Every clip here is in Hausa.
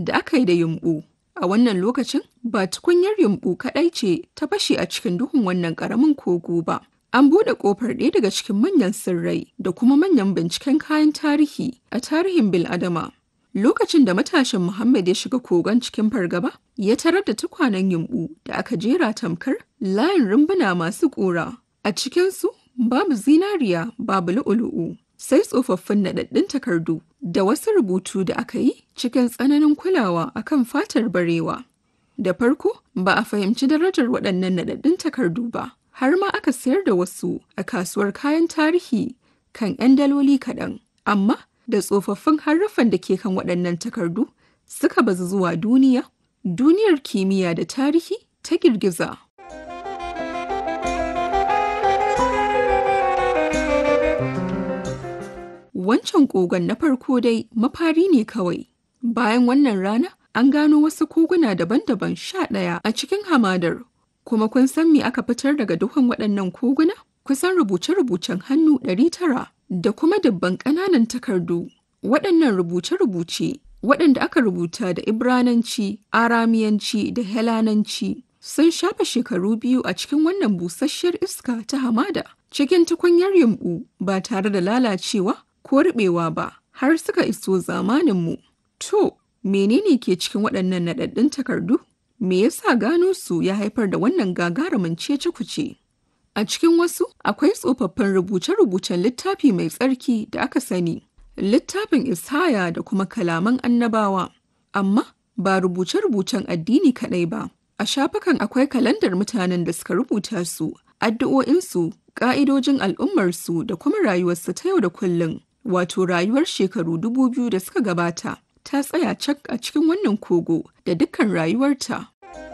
da aka yi da yumɓu. A wannan lokacin, ba tukunyar yumɓu kaɗai ce ta fashe a cikin duhun wannan ƙaramin kogo ba. An buɗe ƙofar ɗaya daga cikin manyan sirrai da kuma manyan binciken kayan tarihi a tarihin bil'adama. Lokacin da matashin Muhammad ya shiga kogon cikin fargaba, ya tarar da tukwanen yumɓu da aka jera tamkar layin rumbuna masu ƙura. A cikinsu babu zinariya, babu lu'ulu'u, sai tsofaffin naɗaɗɗun takardu da wasu rubutu da aka yi cikin tsananin kulawa akan fatar barewa. Da farko ba a fahimci darajar waɗannan naɗaɗɗun takardu ba, har ma aka sayar da wasu a kasuwar kayan tarihi kan 'yan daloli kaɗan. Amma da tsofaffin haruffan da ke kan waɗannan takardu suka bazu zuwa duniya, duniyar kimiyya da tarihi ta girgiza. Wancan kogon na farko dai mafari ne kawai. Bayan wannan rana, an gano wasu koguna daban-daban 11 a cikin hamadar. Kuma kun san me aka fitar daga duhun waɗannan koguna? Kusan rubuce-rubucen hannu 900 da kuma dubban ƙananan takardu. Waɗannan rubuce-rubuce waɗanda aka rubuta da Ibrananci, Aramiyanci da Helananci sun shafe shekaru 2 a cikin wannan busasshiyar iska ta hamada, cikin tukunyar yumɓu ba tare da lalacewa ko ruɓewa ba, har suka iso zamaninmu. To, menene ke cikin waɗannan naɗaɗɗun takardu? Me yasa gano su ya haifar da wannan gagarumin cece-kuce? A cikin wasu akwai tsofaffin rubuce-rubucen littafi mai tsarki da aka sani, littafin Ishaya da kuma kalaman annabawa. Amma ba rubuce-rubucen addini kaɗai ba. A shafukan akwai kalandar mutanen da suka rubuta su, addu'o'insu, ƙa'idojin al'ummarsu da kuma rayuwarsu ta yau da kullum. Wato rayuwar shekaru 2000 da suka gabata ta tsaya cak a cikin wannan kogo da dukkan rayuwarta.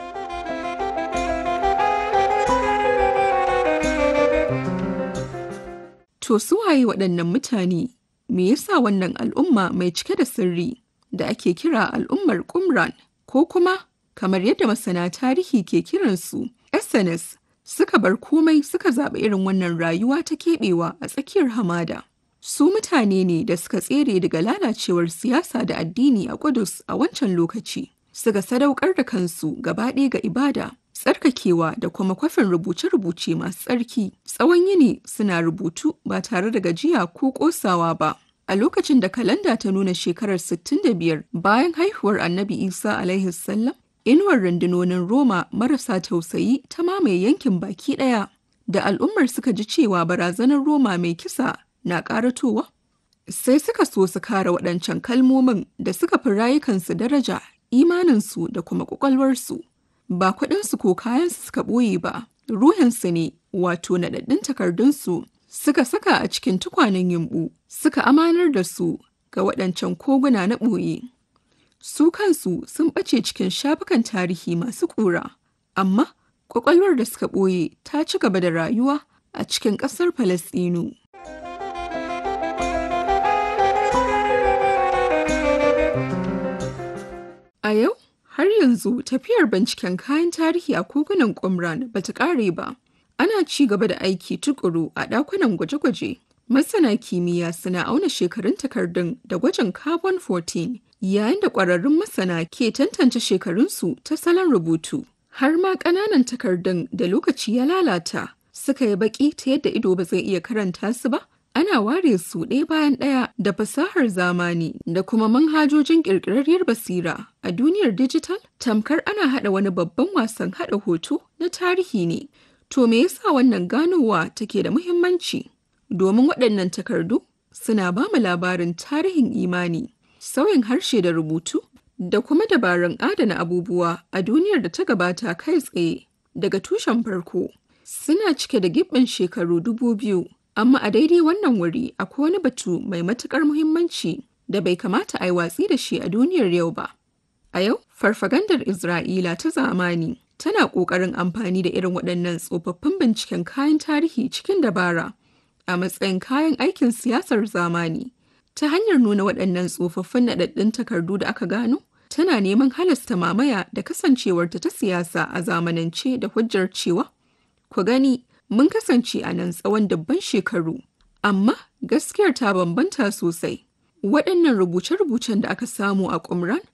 To su waye waɗannan mutane? Me yasa wannan al'umma mai cike da sirri da ake kira al'ummar Qumran, ko kuma kamar yadda masana tarihi ke kiransu Essenes, suka bar komai suka zaɓi irin wannan rayuwa ta keɓewa a tsakiyar hamada? Su mutane ne da suka tsere daga lalacewar siyasa da addini a Ƙudus a wancan lokaci. Suka sadaukar da kansu gaba ɗaya ga ibada, tsarkakewa da kuma kwafin rubuce-rubuce masu tsarki. Tsawon yini suna rubutu ba tare da gajiya ko ƙosawa ba. A lokacin da kalanda ta nuna shekarar 65 bayan haihuwar Annabi Isa alaihi salam, inuwar rundunonin Roma marasa tausayi ta mamaye yankin baki ɗaya. Da al'ummar suka ji cewa barazanar Roma mai kisa na ƙaratowa, sai suka so su kare waɗancan kalmomin da suka fi rayukansu daraja, imaninsu da kuma ƙwaƙwalwarsu. Ba kuɗinsu ko kayansu suka ɓoye ba, ruhinsu ne, wato naɗaɗɗun takardunsu, suka saka a cikin tukwanen yumɓu, suka amanar da su ga waɗancan koguna na ɓoye. Su kansu sun ɓace cikin shafukan tarihi masu ƙura, amma ƙwaƙwalwar da suka ɓoye ta ci gaba da rayuwa a cikin ƙasar Falasɗinu. A yau, har yanzu tafiyar binciken kayan tarihi a kogunan Qumran ba ta ƙare ba. Ana ci gaba da aiki tuƙuru a ɗakunan gwaje-gwaje. Masana kimiyya suna auna shekarun takardun da gwajin carbon 14, yayin da ƙwararrun masana ke tantance shekarunsu ta salon rubutu. Har ma ƙananan takardun da lokaci ya lalata suka yi baƙi ta yadda ido ba zai iya karanta su ba. Ana ware su ɗaya bayan ɗaya da fasahar zamani da kuma manhajojin ƙirƙirarriyar basira a duniyar dijital, tamkar ana haɗa wani babban wasan haɗa hoto na tarihi ne. To me yasa wannan ganowa take da muhimmanci? Domin waɗannan takardu suna ba mu labarin tarihin imani, sauyin harshe da rubutu, da kuma dabarun adana abubuwa a duniyar da ta gabata kai tsaye daga tushen farko. Suna cike da giɓin shekaru 2000. Amma a daidai wannan wuri akwai wani batu mai matuƙar muhimmanci da bai kamata a yi watsi da shi a duniyar yau ba. A yau, farfagandar Isra'ila ta zamani tana ƙoƙarin amfani da irin waɗannan tsofaffin binciken kayan tarihi cikin dabara a matsayin kayan aikin siyasar zamani. Ta hanyar nuna waɗannan tsofaffin naɗaɗɗun takardu da aka gano, tana neman halasta mamaya da kasancewarta ta siyasa a zamanance da hujjar cewa, ku gani, mun kasance a nan tsawon dubban shekaru, amma gaskiyar ta bambanta sosai. Waɗannan rubuce-rubucen da aka samu a Qumran